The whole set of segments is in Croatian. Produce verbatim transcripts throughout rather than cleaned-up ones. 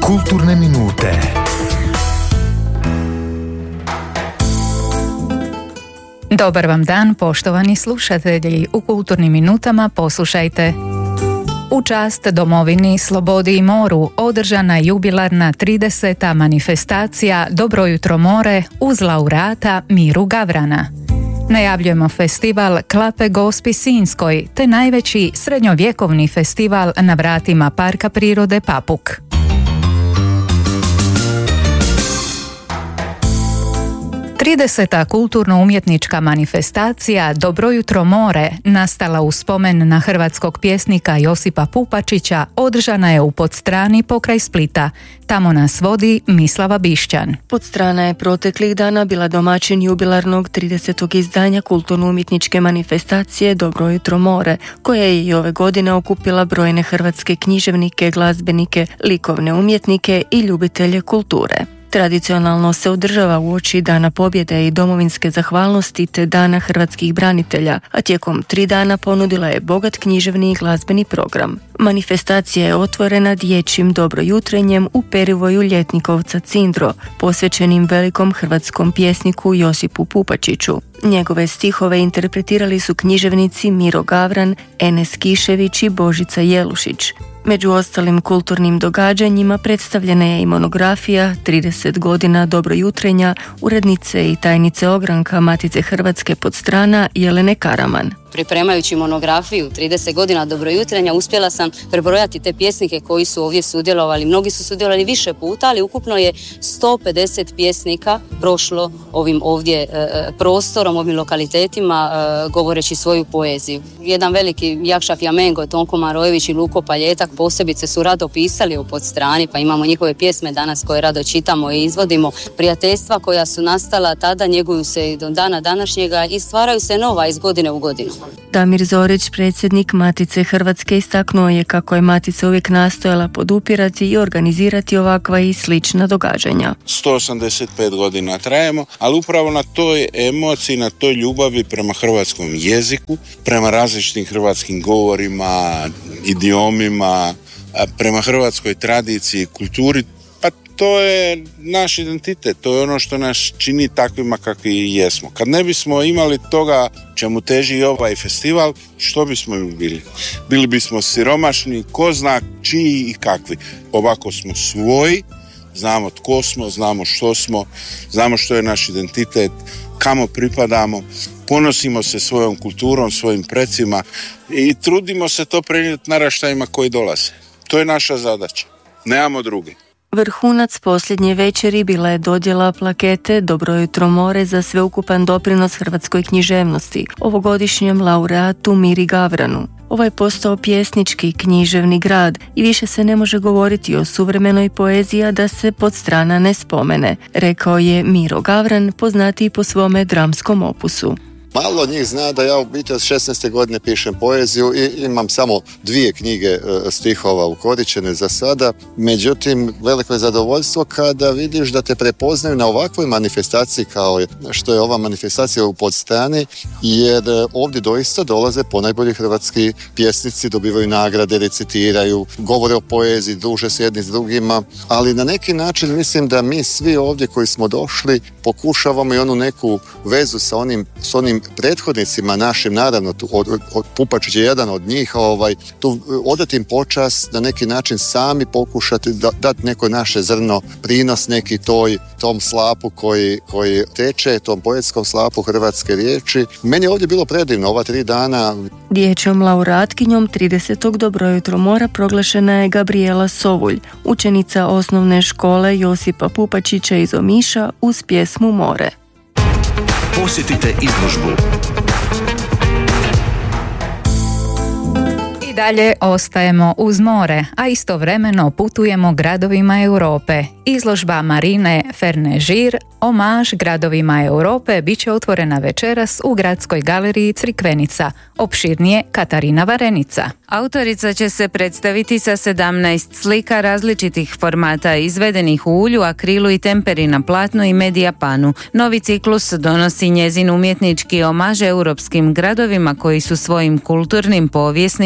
Kulturne minute. Dobar vam dan, poštovani slušatelji. U Kulturnim minutama poslušajte. U čast domovini, slobodi i moru održana je jubilarna trideseta manifestacija Dobro jutro more uz laureata Miru Gavrana. Najavljujemo festival Klape Gospi Sinjskoj te najveći srednjovjekovni festival na vratima Parka prirode Papuk. trideseta kulturno-umjetnička manifestacija Dobro jutro more, nastala u spomen na hrvatskog pjesnika Josipa Pupačića, održana je u Podstrani pokraj Splita. Tamo nas vodi Mislava Bišćan. Podstrana je proteklih dana bila domaćin jubilarnog tridesetog izdanja kulturno-umjetničke manifestacije Dobro jutro more, koja je i ove godine okupila brojne hrvatske književnike, glazbenike, likovne umjetnike i ljubitelje kulture. Tradicionalno se održava uoči Dana pobjede i domovinske zahvalnosti te Dana hrvatskih branitelja, a tijekom tri dana ponudila je bogat književni i glazbeni program. Manifestacija je otvorena dječjim dobrojutrenjem u perivoju Ljetnikovca Cindro, posvećenim velikom hrvatskom pjesniku Josipu Pupačiću. Njegove stihove interpretirali su književnici Miro Gavran, Enes Kišević i Božica Jelušić. Među ostalim kulturnim događanjima predstavljena je i monografija trideset godina dobrojutrenja urednice i tajnice ogranka Matice Hrvatske Podstrana Jelene Karaman. Pripremajući monografiju trideset godina dobrojutrenja uspjela sam prebrojati te pjesnike koji su ovdje sudjelovali. Mnogi su sudjelovali više puta, ali ukupno je sto pedeset pjesnika prošlo ovim ovdje e, prostorom, ovim lokalitetima, e, govoreći svoju poeziju. Jedan veliki Jakša Fjamengo, Tonko Marojević i Luko Paljetak posebice su rado pisali u Podstrani, pa imamo njihove pjesme danas koje rado čitamo i izvodimo. Prijateljstva koja su nastala tada njeguju se i do dana današnjega i stvaraju se nova iz godine u godinu. Damir Zorić, predsjednik Matice Hrvatske, istaknuo je kako je Matica uvijek nastojala podupirati i organizirati ovakva i slična događanja. sto osamdeset pet godina trajemo, ali upravo na toj emociji, na toj ljubavi prema hrvatskom jeziku, prema različitim hrvatskim govorima, idiomima, prema hrvatskoj tradiciji, kulturi. To je naš identitet, to je ono što nas čini takvima kakvi jesmo. Kad ne bismo imali toga čemu teži i ovaj festival, što bismo bili? Bili bismo siromašni, ko zna čiji i kakvi. Ovako smo svoji, znamo tko smo, znamo što smo, znamo što je naš identitet, kamo pripadamo, ponosimo se svojom kulturom, svojim precima i trudimo se to prenijeti naraštajima koji dolaze. To je naša zadaća, nemamo druge. Vrhunac posljednje večeri bila je dodjela plakete Dobro jutro more za sveukupan doprinos hrvatskoj književnosti, ovogodišnjem laureatu Miri Gavranu. Ovo je postao pjesnički književni grad i više se ne može govoriti o suvremenoj poeziji, a da se Podstrana ne spomene, rekao je Miro Gavran, poznatiji po svome dramskom opusu. Malo njih zna da ja u biti od šesnaeste godine pišem poeziju i imam samo dvije knjige stihova ukoričene za sada. Međutim, veliko je zadovoljstvo kada vidiš da te prepoznaju na ovakvoj manifestaciji kao što je ova manifestacija u Podstrani, jer ovdje doista dolaze ponajbolji hrvatski pjesnici, dobivaju nagrade, recitiraju, govore o poeziji, druže se jedni s drugima, ali na neki način mislim da mi svi ovdje koji smo došli pokušavamo i onu neku vezu sa onim, s onim prethodnicima našim, naravno tu, od, od Pupačić je jedan od njih, ovaj, tu odati im počast, na neki način sami pokušati da, dati neko naše zrno, prinos neki toj, tom slapu koji, koji teče, tom poetskom slapu hrvatske riječi. Meni je ovdje bilo predivno ova tri dana. Dječjom laureatkinjom tridesetog Dobro jutro mora proglašena je Gabriela Sovulj, učenica osnovne škole Josipa Pupačića iz Omiša uz pjesmu More. Posjetite izložbu. I dalje ostajemo uz more, a istovremeno putujemo gradovima Europe. Izložba Marine Fernežir, omaž gradovima Europe, bit će otvorena večeras u Gradskoj galeriji Crikvenica. Opširnije Katarina Varenica. Autorica će se predstaviti sa sedamnaest slika različitih formata izvedenih u ulju, akrilu i temperi na platnu i medijapanu. Novi ciklus donosi njezin umjetnički omaž europskim gradovima koji su svojim kulturnim, povijesnim i urbanim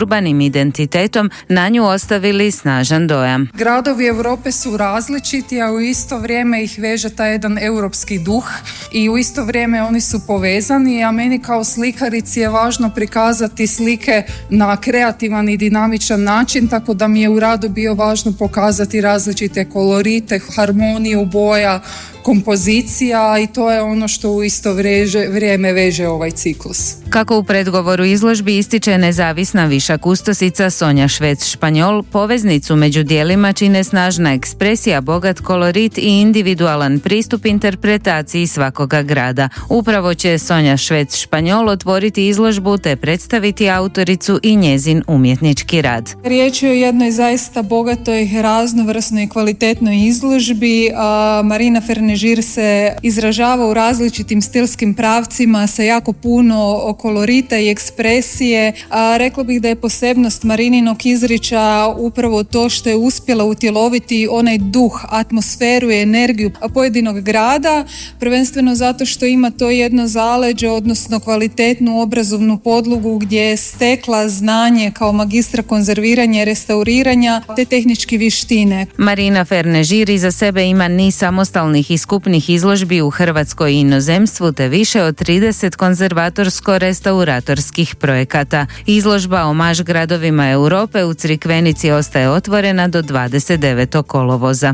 urbanim identitetom na nju ostavili snažan dojam. Gradovi Europe su različiti, a u isto vrijeme ih veže taj jedan europski duh i u isto vrijeme oni su povezani, a meni kao slikarici je važno prikazati slike na kreativan i dinamičan način, tako da mi je u radu bio važno pokazati različite kolorite, harmoniju boja, kompozicija i to je ono što u isto vreže, vrijeme veže ovaj ciklus. Kako u predgovoru izložbi ističe nezavisna viša kustosica Sonja Švec-Španjol, poveznicu među dijelima čine snažna ekspresija, bogat kolorit i individualan pristup interpretaciji svakoga grada. Upravo će Sonja Švec-Španjol otvoriti izložbu te predstaviti autoricu i njezin umjetnički rad. Riječ je o jednoj zaista bogatoj, raznovrsnoj i kvalitetnoj izložbi. Marina Fernežir se izražava u različitim stilskim pravcima sa jako puno kolorita i ekspresije. A, rekla bih da je posebnost Marininog izričaja upravo to što je uspjela utjeloviti onaj duh, atmosferu i energiju pojedinog grada, prvenstveno zato što ima to jedno zaleđe, odnosno kvalitetnu obrazovnu podlogu gdje je stekla znanje kao magistra konzerviranja i restauriranja te tehničke vještine. Marina Fernežir iza sebe ima niz samostalnih i skupnih izložbi u Hrvatskoj i inozemstvu te više od trideset konzervatorsko-restauratorskih projekata. Izložba Omaž gradovima Europe u Crikvenici ostaje otvorena do dvadeset devetog kolovoza.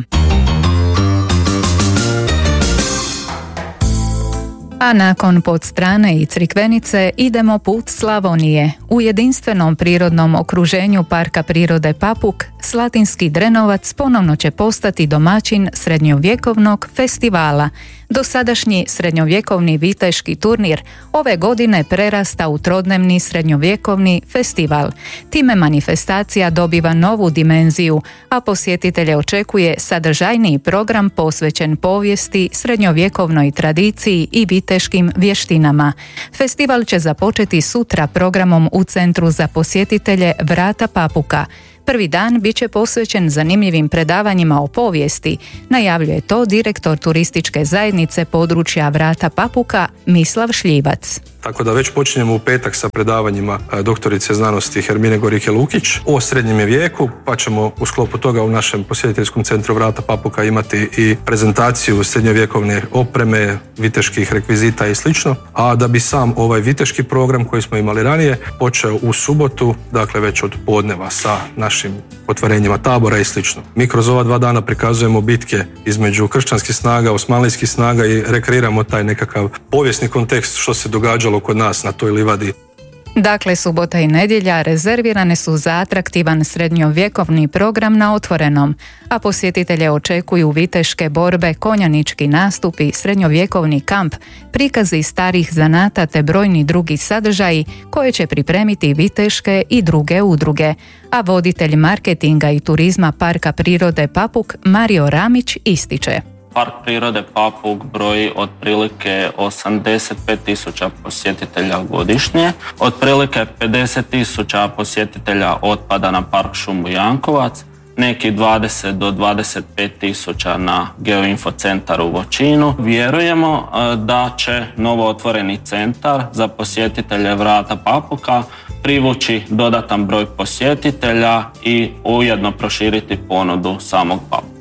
A nakon Podstrane i Crikvenice idemo put Slavonije. U jedinstvenom prirodnom okruženju Parka prirode Papuk, Slatinski Drenovac ponovno će postati domaćin srednjovjekovnog festivala. Dosadašnji srednjovjekovni viteški turnir ove godine prerasta u trodnevni srednjovjekovni festival. Time manifestacija dobiva novu dimenziju, a posjetitelje očekuje sadržajniji program posvećen povijesti, srednjovjekovnoj tradiciji i viteškim vještinama. Festival će započeti sutra programom u Centru za posjetitelje Vrata Papuka. Prvi dan bit će posvećen zanimljivim predavanjima o povijesti, najavljuje to direktor turističke zajednice područja Vrata Papuka Mislav Šljivac. Tako da već počinjemo u petak sa predavanjima doktorice znanosti Hermine Gorike-Lukić o srednjem vijeku, pa ćemo u sklopu toga u našem posjetiteljskom centru Vrata Papuka imati i prezentaciju srednjovjekovne opreme, viteških rekvizita i slično. A da bi sam ovaj viteški program koji smo imali ranije počeo u subotu, dakle već od podneva sa našim otvorenjima tabora i slično. Mi kroz ova dva dana prikazujemo bitke između kršćanskih snaga, osmanlijskih snaga i rekreiramo taj nekakav povijesni kontekst što se događalo kod nas na toj livadi. Dakle, subota i nedjelja rezervirane su za atraktivan srednjovjekovni program na otvorenom, a posjetitelje očekuju viteške borbe, konjanički nastupi, srednjovjekovni kamp, prikazi starih zanata te brojni drugi sadržaji koje će pripremiti viteške i druge udruge. A voditelj marketinga i turizma Parka prirode Papuk Mario Ramić ističe. Park prirode Papuk broji otprilike osamdeset pet tisuća posjetitelja godišnje. Otprilike pedeset tisuća posjetitelja otpada na Park šumu Jankovac, neki dvadeset do dvadeset pet tisuća na Geoinfo centar u Voćinu. Vjerujemo da će novo otvoreni centar za posjetitelje Vrata Papuka privući dodatan broj posjetitelja i ujedno proširiti ponudu samog Papuka.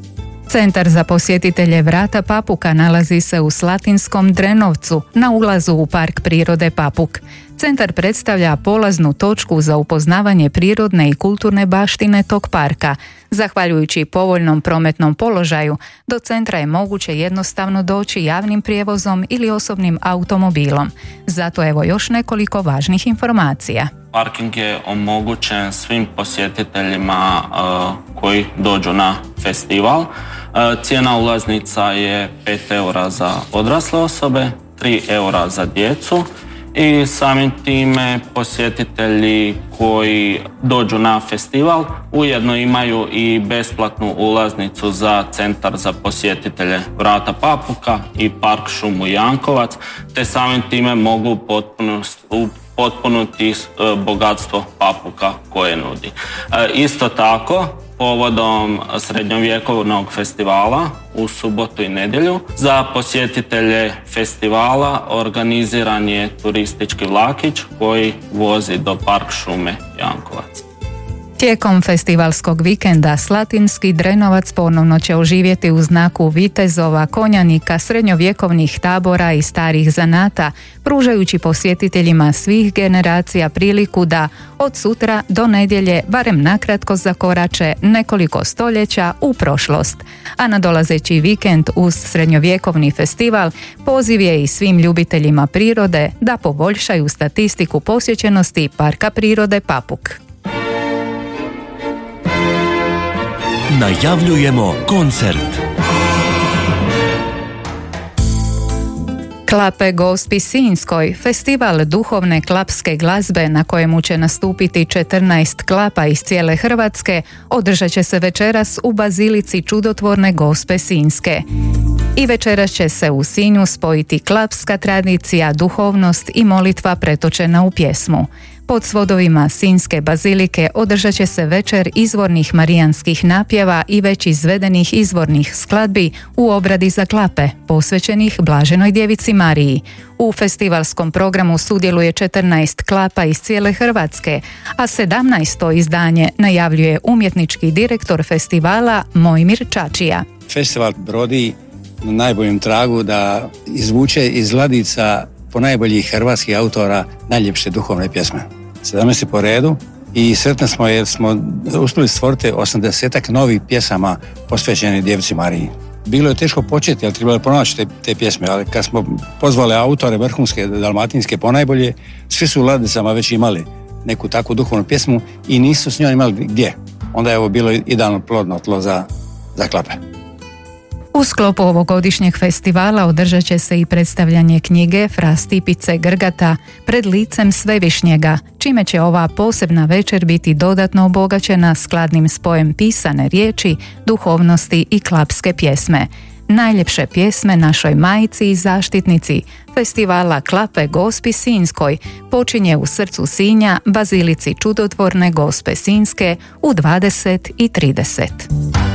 Centar za posjetitelje Vrata Papuka nalazi se u Slatinskom Drenovcu na ulazu u Park prirode Papuk. Centar predstavlja polaznu točku za upoznavanje prirodne i kulturne baštine tog parka. Zahvaljujući povoljnom prometnom položaju, do centra je moguće jednostavno doći javnim prijevozom ili osobnim automobilom. Zato evo još nekoliko važnih informacija. Parking je omogućen svim posjetiteljima uh, koji dođu na festival. Uh, cijena ulaznica je pet eura za odrasle osobe, tri eura za djecu i samim time posjetitelji koji dođu na festival ujedno imaju i besplatnu ulaznicu za Centar za posjetitelje Vrata Papuka i Park šumu Jankovac, te samim time mogu u potpunuti bogatstvo Papuka koje nudi. Isto tako, povodom srednjovjekovnog festivala u subotu i nedjelju, za posjetitelje festivala organiziran je turistički vlakić koji vozi do Park šume Jankovac. Tijekom festivalskog vikenda Slatinski Drenovac ponovno će oživjeti u znaku vitezova, konjanika, srednjovjekovnih tabora i starih zanata, pružajući posjetiteljima svih generacija priliku da od sutra do nedjelje barem nakratko zakorače nekoliko stoljeća u prošlost. A nadolazeći vikend uz srednjovjekovni festival poziv je i svim ljubiteljima prirode da poboljšaju statistiku posjećenosti Parka prirode Papuk. Najavljujemo koncert. Klape Gospi Sinjskoj, festival duhovne klapske glazbe na kojemu će nastupiti četrnaest klapa iz cijele Hrvatske, održat će se večeras u Bazilici Čudotvorne Gospe Sinjske. I večeras će se u Sinju spojiti klapska tradicija, duhovnost i molitva pretočena u pjesmu. Pod svodovima Sinjske bazilike održat će se večer izvornih marijanskih napjeva i već izvedenih izvornih skladbi u obradi za klape, posvećenih Blaženoj Djevici Mariji. U festivalskom programu sudjeluje četrnaest klapa iz cijele Hrvatske, a sedamnaesto izdanje najavljuje umjetnički direktor festivala Mojmir Čačija. Festival brodi na najboljem tragu da izvuče iz ladica po najboljih hrvatskih autora najljepše duhovne pjesme. sedamnaest po redu i sretni smo jer smo uspjeli stvoriti osamdesetak novih pjesama posvećenih Djevici Mariji. Bilo je teško početi, ali trebalo je pronaći te, te pjesme, ali kad smo pozvali autore vrhunske dalmatinske ponajbolje, svi su u ladicama već imali neku takvu duhovnu pjesmu i nisu s njom imali gdje. Onda je ovo bilo idealno plodno tlo za, za klape. U sklopu ovogodišnjeg festivala održat će se i predstavljanje knjige Fra Stipice Grgata Pred licem Svevišnjega, čime će ova posebna večer biti dodatno obogaćena skladnim spojem pisane riječi, duhovnosti i klapske pjesme. Najljepše pjesme našoj majici i zaštitnici festivala Klape Gospi Sinjskoj počinje u srcu Sinja, Bazilici Čudotvorne Gospe Sinjske u dvadeset i trideset.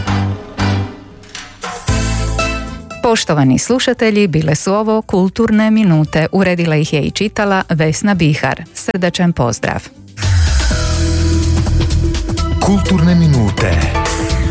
Poštovani slušatelji, bile su ovo kulturne minute. Uredila ih je i čitala Vesna Bihar. Srdačan pozdrav. Kulturne minute.